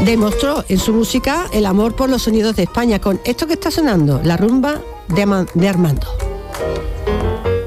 demostró en su música el amor por los sonidos de España con esto que está sonando, la rumba de Armando.